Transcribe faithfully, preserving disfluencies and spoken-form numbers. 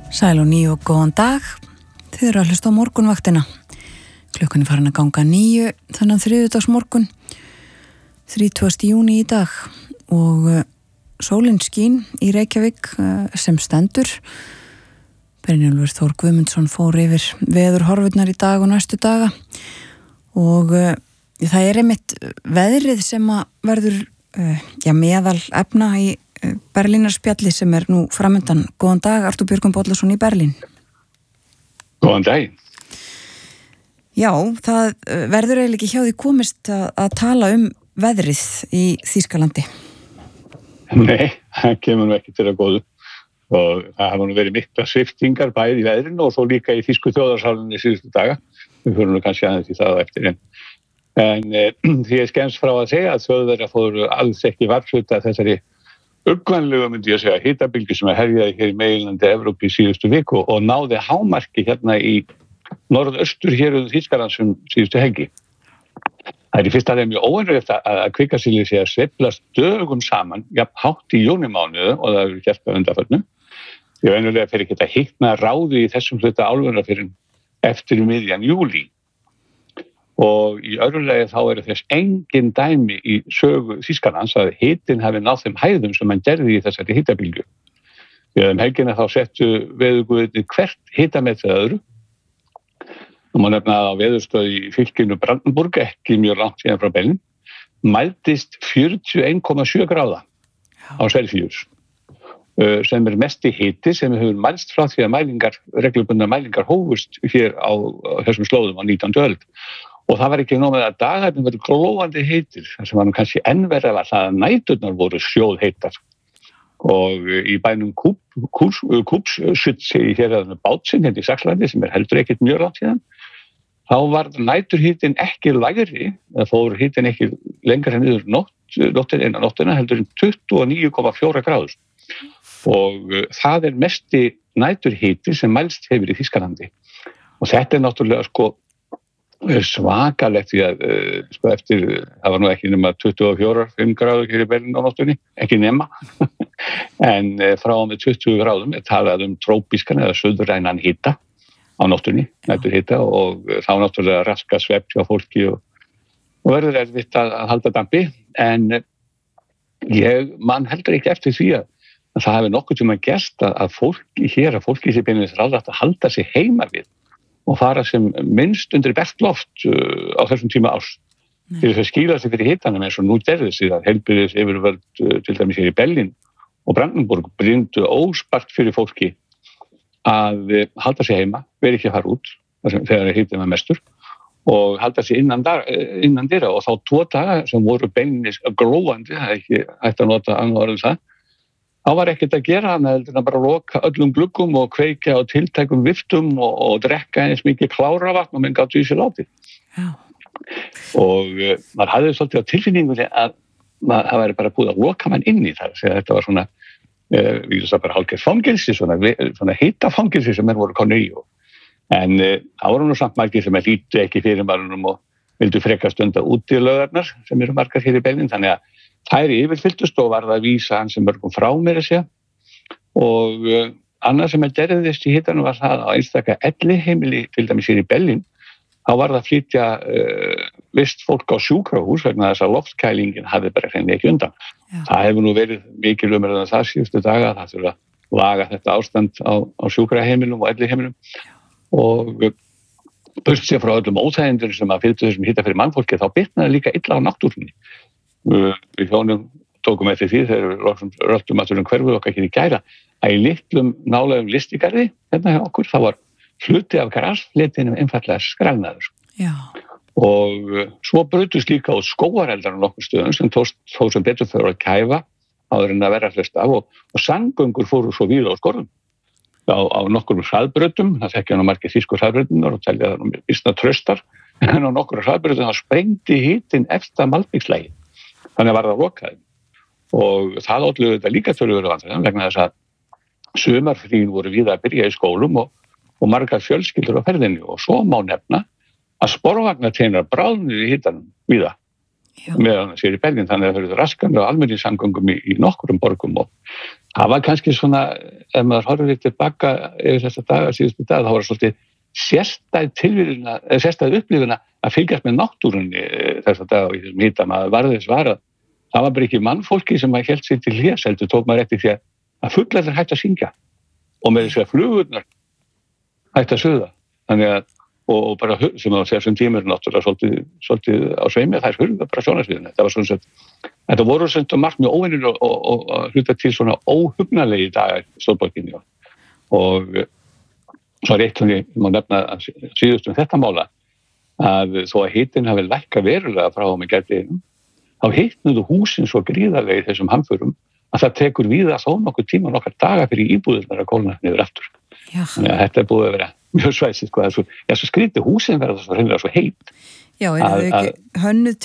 Sæl og níu og góðan dag. Þið eru að hlusta á morgunvaktina. Klukkan er farin að ganga níu þannig þriðjudags morgun, þrítugasta júní í dag og sólin skín í Reykjavík sem stendur. Brynjólfur Þór Guðmundsson fór yfir veðurhorfurnar í dag og næstu daga og uh, það er einmitt veðrið sem að verður uh, já, meðal efna í Berlínarspjalli sem er nú framundan. Góðan dag, Artúr Björgvin Bollason í Berlín. Góðan dag. Já, það verður eiginlega ekki hjá því komist að, að tala um veðrið í Þýskalandi. Nei, það kemur nú ekki til að góðu og það hafa nú verið mikla sviptingar bæði í veðrinu og svo líka í þýsku þjóðarsálinni síðustu daga. Við fyrir nú kannski aðeins í það eftir en, en e, því ég skemst frá að segja að Þjóðverjar fóru alls ekki varðhluta þessari uggvænlegu myndi ég að segja hitabylgju sem er herjaði hér í meginlandi Evrópu í síðustu viku og náði hámarki hérna í norðaustur héruð Þýskalands um síðustu helgi. Það er í fyrsta leið mjög óvenjulegt að kvikasilfur sé að sveiflast dögum saman, jafn hátt í júnímánuði og það hefur gert að undanförnum. Því venjulega fer ekki að hitna ráði í þessum hluta álfunnar fyrir eftir miðjan júlí. Og í öðru lagi þá eru þess engin dæmi í sögu Þýskalands að hitinn hafi náð þeim hæðum sem hann gerði í þessari hitabylgju. Því að um helgina þá settu veðurguðirnir hvert hitametrið öðru. Og maður nefna að á veðurstöð í fylkinu Brandenburg, ekki mjög langt síðan frá Berlín, mældist fjörutíu og einn komma sjö gráða á Celsius, sem er mesti hiti sem hefur mælst frá því að mælingar, reglubundnar mælingar hófust hér á, á þessum slóðum á nítjándu öld. Og það var ekki nóg með að dagarnir verið glóandi heitir, þar sem var nú kannski enn verið að það að næturnar voru sjóðheitar. Og í bænum Kúpsschütze í héraðinu Bautzen, hérna í Saxlandi, sem er heldur ekkert mjög langt síðan, þá var næturhitinn ekki lægri, það fór hitinn ekki lengra niður nótt, nóttin innan nóttina, heldur tuttugu og níu komma fjórar gráður. Og það er mesti næturhiti sem mælst hefur í Þýskalandi. Og þetta er náttúrulega sko svakalegt því að sko eftir, það var nú ekki nema tuttugu og fjórar, fimm gráður hér í Berlín á nóttunni, ekki nema en frá og með tuttugu gráðum er talað um trópískan eða suðrænan hita á nóttunni, nætur hita og þá náttúrulega raska svefn hjá fólki og, og verður erfitt að, að halda dampi en ég man heldur ekki eftir því að, að það hefur nokkuð tíma gerst að, að fólki hér, að fólki sér beinir þess að halda sig heima við og fara sem minnst undir bergloft uh, á þessum tíma árs. Nei. Til þess að skýla sig fyrir hitanum eins og nú gerðist því að heilbrigðis yfirvöld uh, til dæmis hér í Berlín og Brandenburg bryndu óspart fyrir fólki að uh, halda sig heima, veri ekki að fara út þegar hitinn var mestur og halda sig innan, dar, innan dyra og þá tvo daga sem voru beinnis glóandi, það er ekki hægt að nota annað orðum það, þá var ekkert að gera hann heldur að bara loka öllum gluggum og kveikja á tiltækum viftum og, og drekka eins mikið kláravatn og menn gátu í sér látið. Já. Og uh, maður hafði svolítið á tilfinningunni að maður, það væri bara búið að loka mann inn í það. Þetta var svona, uh, við veist að bara hálfgerð fangelsi, svona, svona heita fangelsi sem menn voru konur í. Og, en uh, það voru nú samt margir sem lítu ekki fyrir marunum og vildu frekar stunda út í laugarnar sem eru margar hér í Berlín, þannig að þær yfirfylltust og var það að vísa hans sem mörgum frá mér að segja og uh, annað sem er gerðist í hitanum var það á einstaka elliheimili til dæmis hér í Berlín þá var það að flytja uh, vist fólk á sjúkrahús vegna þess að loftkælingin hafði bara hreinlega ekki undan. Já. Það hefur nú verið mikil umræða það síðustu daga, það þurfa að laga þetta ástand á, á sjúkraheimilum og elliheimilum og uh, burt sér frá öllum óþægindur sem að fylgdu þessum hita fyrir mannfólki þá bitnaði líka illa á náttúrunni. Við hjónum tókum eftir því þegar við röltum aftur um hverfið okkar hér í gæra að í litlum nálegum listigarði hérna hjá okkur, þá var hluti af grasfletinum einfallega skrælnaður. Já. Og svo brutust líka út skógareldar á nokkur stöðum sem tókst þó sem betur fyrir að kæfa áður en að vera flest af og, og samgöngur fóru svo víða á skorðum. Á, á nokkur hraðbrautum, það þekkja nú margir þýsku hraðbrautum og telja það nú býsna traustar en á nokkur hraðbrautum þá sprengdi hitinn eftir malbikslægi. Þannig var það lokaði og það olluðu þetta líka töluverðu vandræðum vegna þess að sumarfríin voru víða að byrja í skólum og, og margar fjölskyldur á ferðinni og svo má nefna að sporvagnateinar bráðnuðu í hitanum víða meðan það sér í Berlín þannig að það verður raskanlega almenningssamgöngum í, í nokkurum borgum og það var kannski svona ef maður horfir tilbaka yfir þessa daga, síðustu dag, þá var það svolítið sérstæð tilvíðuna, eða sérstæð upplifuna að fylgjast með náttúrunni þessa dag og í þessum hita, maður varði svara það var bara ekki mannfólki sem maður held sér til hlés, heldur tók maður eftir því að fuglarnir hætti að syngja og með þess að flugurnar hætti að suða, þannig að og, og bara sem á þessum tímur náttúrulega svolítið, svolítið á sveimi, þær hurfa bara sjónarsviðinu, þetta var svona sett þetta voru svona margt mjög óvinnir og, og, og, og hluta til svona óhugnalegi dagar í stórborginni og, og svo er eitt sem ég má nefna að síðust um þetta mála að þó að hitinn hafi lækkað verulega frá með gætiðinum, þá hitnuðu húsin svo gríðarlega í þessum hamförum að það tekur víða þó nokkuð tíma nokkar daga fyrir íbúðirnar að kólna niður aftur. Já. Þannig að þetta er búið að vera mjög svæsið, sko, það er svo, já, svo skrítið húsin verða svo hreinlega svo heit. Já, er það ekki hönnuð